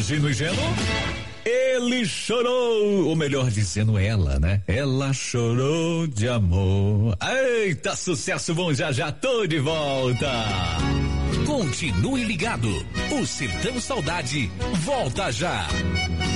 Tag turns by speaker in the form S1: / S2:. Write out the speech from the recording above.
S1: Gino e Geno. Ele chorou, ou melhor dizendo ela, né? Ela chorou de amor. Eita, sucesso bom, já já tô de volta.
S2: Continue ligado, o Sertão Saudade volta já.